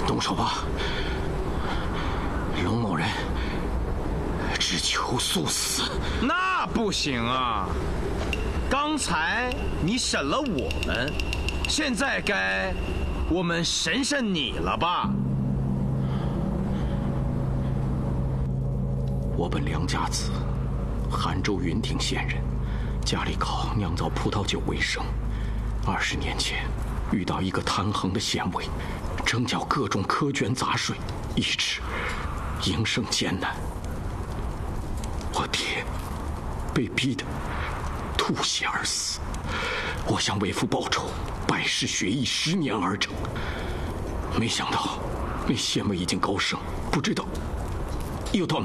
动手吧，龙某人只求速死。 那不行啊！刚才你审了我们，现在该我们审审你了吧？ 我本梁家子，韩州云亭县人，家里靠酿造葡萄酒为生。20年前，遇到一个贪横的县尉，征缴各种苛捐杂税，以致营生艰难。我爹被逼得吐血而死。我向为父报仇，百世学艺10年而成。没想到那县尉已经高升，不知道又到